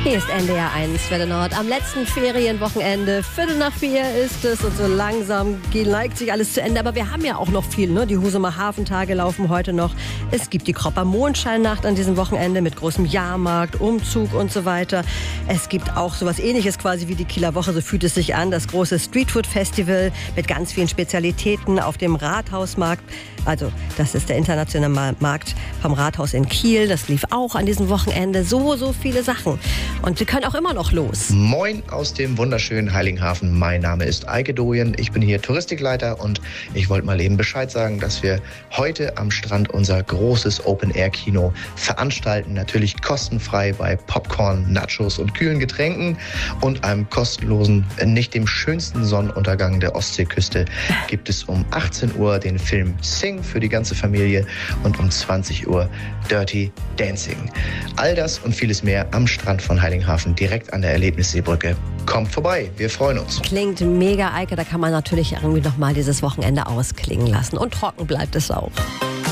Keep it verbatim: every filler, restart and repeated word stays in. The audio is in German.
Hier ist N D R eins, Welle Nord. Am letzten Ferienwochenende, Viertel nach vier ist es und so langsam neigt sich alles zu Ende. Aber wir haben ja auch noch viel, ne? Die Husumer Hafentage laufen heute noch. Es gibt die Kropper Mondscheinnacht an diesem Wochenende mit großem Jahrmarkt, Umzug und so weiter. Es gibt auch sowas Ähnliches quasi wie die Kieler Woche, so fühlt es sich an. Das große Streetfood-Festival mit ganz vielen Spezialitäten auf dem Rathausmarkt. Also das ist der internationale Markt vom Rathaus in Kiel. Das lief auch an diesem Wochenende. So, so viele Sachen. Und wir können auch immer noch los. Moin aus dem wunderschönen Heiligenhafen. Mein Name ist Eike Doyen. Ich bin hier Touristikleiter und ich wollte mal eben Bescheid sagen, dass wir heute am Strand unser großes Open-Air-Kino veranstalten. Natürlich kostenfrei bei Popcorn, Nachos und kühlen Getränken und einem kostenlosen, nicht dem schönsten Sonnenuntergang der Ostseeküste, gibt es um achtzehn Uhr den Film Sing für die ganze Familie und um zwanzig Uhr Dirty Dancing. All das und vieles mehr am Strand von Heiligenhafen, direkt an der Erlebnisseebrücke. Kommt vorbei, wir freuen uns. Klingt mega, Eike, da kann man natürlich irgendwie noch mal dieses Wochenende ausklingen lassen. Und trocken bleibt es auch.